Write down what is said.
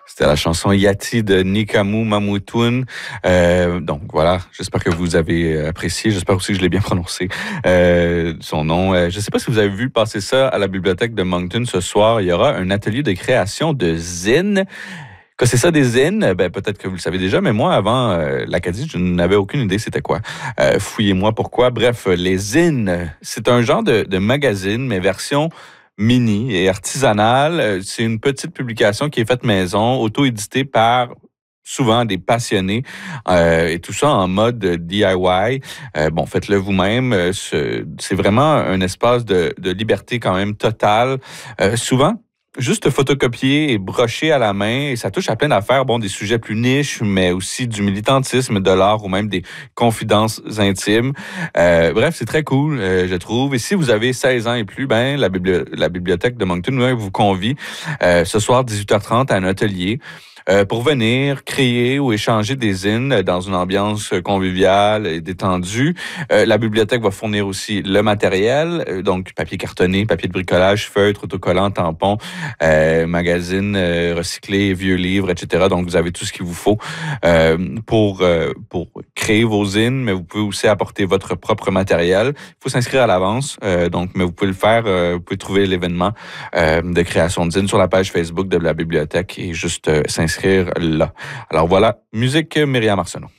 C'était la chanson Yati de Nikamu Mamoutoun. Donc voilà, j'espère que vous avez apprécié. J'espère aussi que je l'ai bien prononcé, son nom. Je ne sais pas si vous avez vu passer ça à la bibliothèque de Moncton ce soir. Il y aura un atelier de création de zines. Que c'est ça des zines? Ben, peut-être que vous le savez déjà, mais moi, avant l'Acadie, je n'avais aucune idée c'était quoi. Fouillez-moi pourquoi. Bref, les zines, c'est un genre de magazine, mais version mini et artisanale. C'est une petite publication qui est faite maison, auto-éditée par souvent des passionnés, et tout ça en mode DIY. Bon, faites-le vous-même. C'est vraiment un espace de liberté quand même totale. Souvent, juste photocopier et brocher à la main, et ça touche à plein d'affaires. Bon, des sujets plus niches, mais aussi du militantisme, de l'art ou même des confidences intimes. Bref, c'est très cool, je trouve. Et si vous avez 16 ans et plus, ben la bibliothèque de Moncton vous convie ce soir 18h30 à un atelier pour venir créer ou échanger des zines dans une ambiance conviviale et détendue. La bibliothèque va fournir aussi le matériel, donc papier cartonné, papier de bricolage, feutres, autocollants, tampons, magazines recyclés, vieux livres, etc. Donc, vous avez tout ce qu'il vous faut pour créer vos zines, mais vous pouvez aussi apporter votre propre matériel. Il faut s'inscrire à l'avance, donc, mais vous pouvez le faire, vous pouvez trouver l'événement de création de zines sur la page Facebook de la bibliothèque et juste s'inscrire là. Alors voilà, musique Myriam Arsenault.